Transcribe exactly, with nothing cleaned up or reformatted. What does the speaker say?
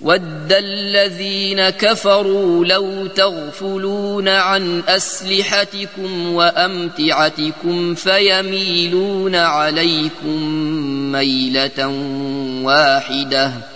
وَدَّ الَّذِينَ كَفَرُوا لَوْ تَغْفُلُونَ عَنْ أَسْلِحَتِكُمْ وَأَمْتِعَتِكُمْ فَيَمِيلُونَ عَلَيْكُمْ مَيْلَةً وَاحِدَةً